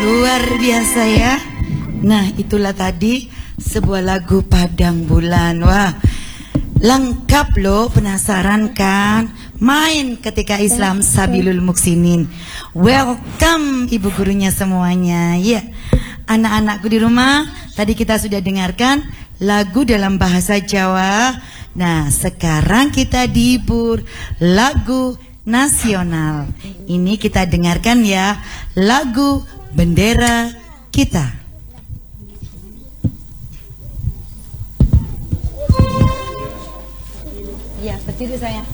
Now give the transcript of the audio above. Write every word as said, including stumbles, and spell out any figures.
Luar biasa ya. Nah, itulah tadi sebuah lagu Padang Bulan. Wah, lengkap loh, penasaran kan? Main ketika Islam Sabilul Muksinin. Welcome ibu gurunya semuanya. Ya, anak-anakku di rumah, tadi kita sudah dengarkan lagu dalam bahasa Jawa. Nah, sekarang kita dihibur lagu nasional. Ini kita dengarkan ya, lagu Bendera Kita. Ya, berdiri saya.